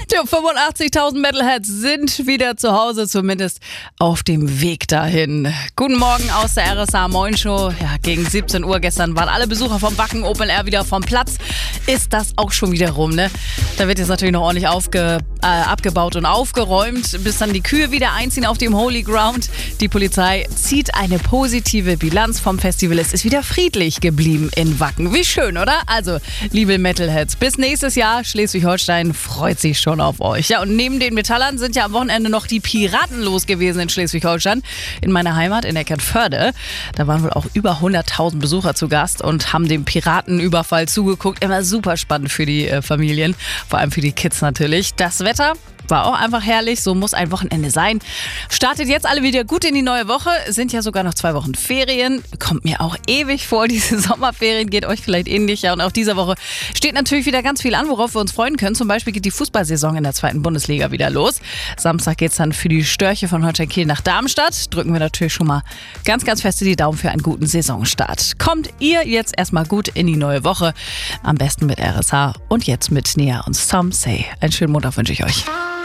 Die 85.000 Metalheads sind wieder zu Hause, zumindest auf dem Weg dahin. Guten Morgen aus der RSA Moin Show. Ja, gegen 17 Uhr gestern waren alle Besucher vom Wacken Open Air wieder vom Platz. Ist das auch schon wieder rum, ne? Da wird jetzt natürlich noch ordentlich abgebaut und aufgeräumt, bis dann die Kühe wieder einziehen auf dem Holy Ground. Die Polizei zieht eine positive Bilanz vom Festival. Es ist wieder friedlich geblieben in Wacken. Wie schön, oder? Also, liebe Metalheads, bis nächstes Jahr. Schleswig-Holstein freut sich schon auf euch. Ja, und neben den Metallern sind ja am Wochenende noch die Piraten los gewesen in Schleswig-Holstein, in meiner Heimat in Eckernförde. Da waren wohl auch über 100.000 Besucher zu Gast und haben dem Piratenüberfall zugeguckt. Immer super spannend für die Familien, vor allem für die Kids natürlich. Das Wetter war auch einfach herrlich, so muss ein Wochenende sein. Startet jetzt alle wieder gut in die neue Woche, sind ja sogar noch 2 Wochen Ferien. Kommt mir auch ewig vor, diese Sommerferien, geht euch vielleicht ähnlich. Ja, und auch dieser Woche steht natürlich wieder ganz viel an, worauf wir uns freuen können. Zum Beispiel geht die Fußballsaison in der 2. Bundesliga wieder los. Samstag geht's dann für die Störche von Holstein Kiel nach Darmstadt. Drücken wir natürlich schon mal ganz, ganz feste die Daumen für einen guten Saisonstart. Kommt ihr jetzt erstmal gut in die neue Woche, am besten mit RSH und jetzt mit Nia und Some Say. Einen schönen Montag wünsche ich euch.